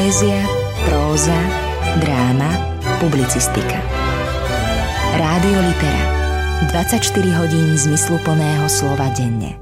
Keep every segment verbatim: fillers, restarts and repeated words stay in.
Poézia, próza, dráma, publicistika. Rádio Litera. dvadsaťštyri hodín zmysluplného slova denne.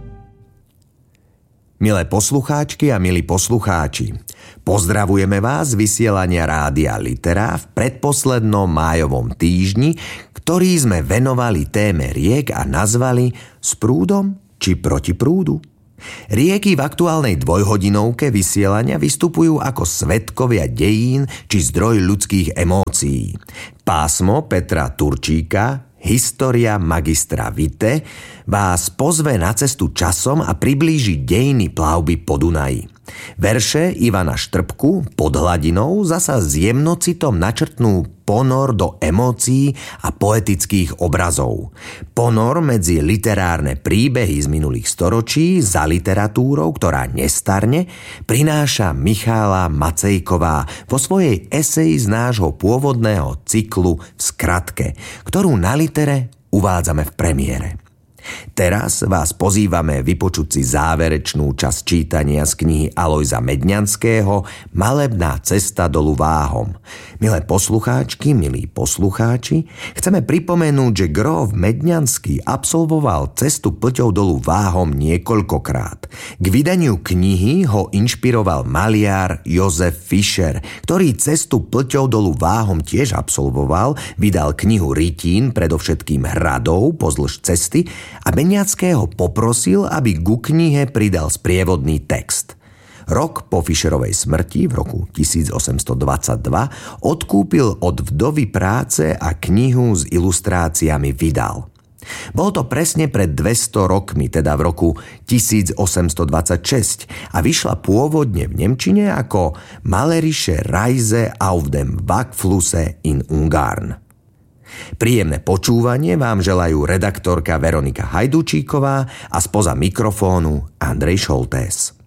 Milé poslucháčky a milí poslucháči, pozdravujeme vás z vysielania Rádia Litera v predposlednom májovom týždni, ktorý sme venovali téme riek a nazvali S prúdom či proti prúdu. Rieky v aktuálnej dvojhodinovke vysielania vystupujú ako svedkovia dejín či zdroj ľudských emócií. Pásmo Petra Turčíka, História magistra Vitae, vás pozve na cestu časom a priblíži dejiny plavby po Dunaji. Verše Ivana Štrbku Pod hladinou zasa s jemnocitom načrtnú ponor do emócií a poetických obrazov. Ponor medzi literárne príbehy z minulých storočí za literatúrou, ktorá nestarne, prináša Michála Macejková vo svojej eseji z nášho pôvodného cyklu v skratke, ktorú na Litere uvádzame v premiére. Teraz vás pozývame vypočuť si záverečnú časť čítania z knihy Alojza Medňanského Malebná cesta dolu Váhom. Milé poslucháčky, milí poslucháči, chceme pripomenúť, že Grof Medňanský absolvoval cestu Plťou dolu Váhom niekoľkokrát. K vydaniu knihy ho inšpiroval maliar Jozef Fischer, ktorý cestu Plťou dolu Váhom tiež absolvoval, vydal knihu Rytín, predovšetkým hradov pozdĺž cesty, a Medňanského poprosil, aby ku knihe pridal sprievodný text. Rok po Fischerovej smrti v roku tisícosemstodvadsaťdva odkúpil od vdovy práce a knihu s ilustráciami vydal. Bolo to presne pred dvesto rokmi, teda v roku tisícosemstodvadsaťšesť, a vyšla pôvodne v nemčine ako Malerische Reise auf dem Wagflusse in Ungarn. Príjemné počúvanie vám želajú redaktorka Veronika Hajdučíková a spoza mikrofónu Andrej Šoltés.